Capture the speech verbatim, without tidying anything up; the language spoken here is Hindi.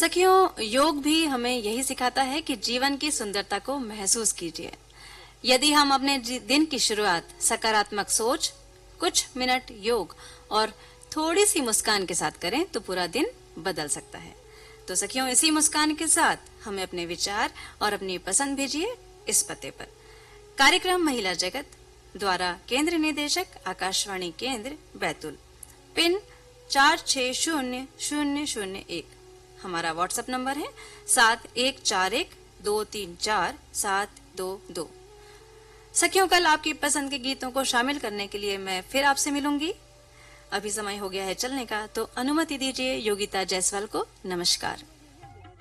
सखियों, योग भी हमें यही सिखाता है कि जीवन की सुंदरता को महसूस कीजिए। यदि हम अपने दिन की शुरुआत सकारात्मक सोच, कुछ मिनट योग और थोड़ी सी मुस्कान के साथ करें तो पूरा दिन बदल सकता है। तो सखियों, इसी मुस्कान के साथ हमें अपने विचार और अपनी पसंद भेजिए इस पते पर। कार्यक्रम महिला जगत द्वारा केंद्र निदेशक आकाशवाणी केंद्र बैतूल, पिन चार छह शून्य शून्य शून्य एक। हमारा व्हाट्सएप नंबर है सात एक चार एक दो तीन चार सात दो दो। सखियों, कल आपकी पसंद के गीतों को शामिल करने के लिए मैं फिर आपसे मिलूंगी। अभी समय हो गया है चलने का, तो अनुमति दीजिए योगिता जायसवाल को नमस्कार।